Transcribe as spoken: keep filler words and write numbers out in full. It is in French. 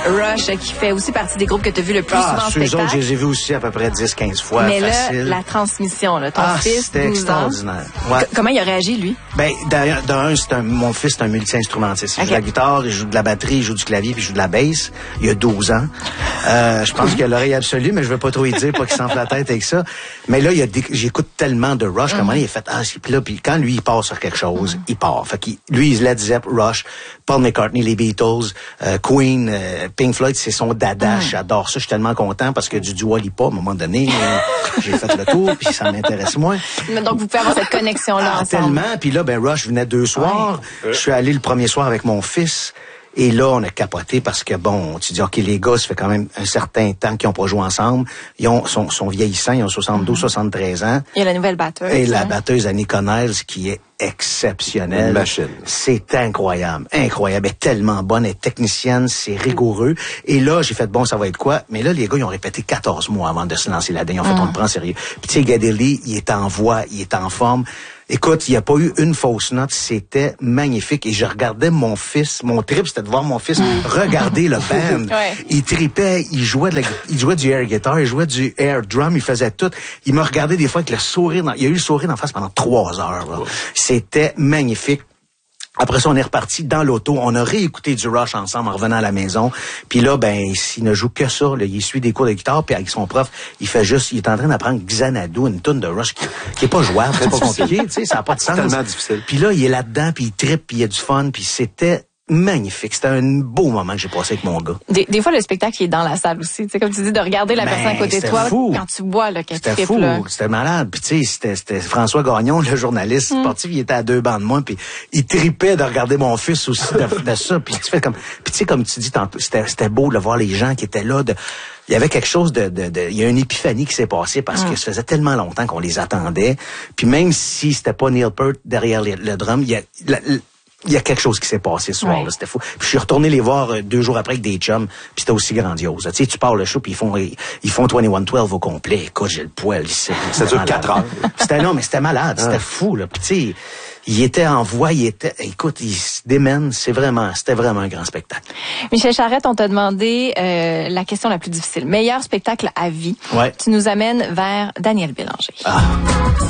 Rush, qui fait aussi partie des groupes que tu as vu le plus ah, souvent en spectacle. Autres, je les ai vus aussi à peu près dix quinze fois. Mais facile. là, la transmission, là, ton ah, fils, c'était extraordinaire. Ouais. Comment il a réagi, lui? Ben, d'un, d'un c'est un, mon fils, c'est un multi-instrumentiste. Il okay. joue de la guitare, il joue de la batterie, il joue du clavier, puis il joue de la basse. Il a douze ans. Euh, je pense qu'il a l'oreille absolue, mais je veux pas trop y dire, pas qu'il s'enfle la tête avec ça. Mais là, il a des, j'écoute tellement de Rush, mm-hmm. comment il a fait, ah, puis là, puis quand lui, il part sur quelque chose, mm-hmm. il part. Fait qu'il, lui, Led Zepp, Rush, Paul McCartney, les Beatles, euh, Queen, euh, Pink Floyd, c'est son dada. Mm. J'adore ça. Je suis tellement content parce que du Dua Lipa, à un moment donné, euh, j'ai fait le tour, puis ça m'intéresse moins. Mais donc, vous pouvez avoir cette connexion-là ah, ensemble. Tellement. Puis là, ben, Rush venait deux soirs. Ouais. Je suis allé le premier soir avec mon fils. Et là, on a capoté parce que, bon, tu dis, OK, les gars, ça fait quand même un certain temps qu'ils n'ont pas joué ensemble. Ils ont, sont, sont vieillissants, ils ont soixante-douze, mm-hmm. soixante-treize ans. Il y a la nouvelle batteuse. Et la batteuse Annie Connells, qui est exceptionnelle. Une machine. C'est incroyable, incroyable. Elle est tellement bonne, elle est technicienne, c'est rigoureux. Et là, j'ai fait, bon, ça va être quoi? Mais là, les gars, ils ont répété quatorze mois avant de se lancer là-dedans. Ils ont fait, mm. on le prend sérieux. Puis tu sais, Geddy Lee, il est en voix, il est en forme. Écoute, il n'y a pas eu une fausse note, c'était magnifique. Et je regardais mon fils, mon trip, c'était de voir mon fils regarder le band. Ouais. Il tripait, il jouait de la, il jouait du air guitar, il jouait du air drum, il faisait tout. Il me regardait des fois avec le sourire, dans, il a eu le sourire en face pendant trois heures. Là. C'était magnifique. Après ça, on est reparti dans l'auto. On a réécouté du Rush ensemble en revenant à la maison. Puis là, ben, s'il ne joue que ça, là, il suit des cours de guitare, puis avec son prof, il fait juste, il est en train d'apprendre Xanadu, une tune de Rush qui, qui est pas jouable, c'est pas compliqué, tu sais, ça n'a pas de sens. C'est tellement difficile. Puis là, il est là-dedans, puis il trippe, puis il y a du fun, puis c'était magnifique. C'était un beau moment que j'ai passé avec mon gars. Des, des fois, le spectacle, il est dans la salle aussi. Tu sais, comme tu dis, de regarder la ben, personne à côté de toi fou. Quand tu vois là, qu'elle C'était trippe, fou. là. C'était malade. Puis tu sais, c'était, c'était François Gagnon, le journaliste mm. sportif, il était à deux bancs de moi, puis il tripait de regarder mon fils aussi de, de ça. Puis tu fais comme, puis tu sais, comme tu dis tantôt, c'était, c'était beau de voir les gens qui étaient là. De, il y avait quelque chose de, de, de, il y a une épiphanie qui s'est passée parce mm. que ça faisait tellement longtemps qu'on les attendait. Puis même si c'était pas Neil Peart derrière le, le drum, il y a la, il y a quelque chose qui s'est passé ce soir-là, ouais. C'était fou. Puis je suis retourné les voir euh, deux jours après avec des chums, puis c'était aussi grandiose. Tu sais, tu pars le show, puis ils font ils font vingt et un douze au complet. Écoute, j'ai le poil ici. Ça dure quatre heures. C'était non, mais c'était malade, c'était ouais. fou là. Puis tu sais, il était en voix, il était, écoute, il se démène. C'est vraiment, c'était vraiment un grand spectacle. Michel Charette, on t'a demandé euh, la question la plus difficile. Meilleur spectacle à vie. Ouais. Tu nous amènes vers Daniel Bélanger. Ah.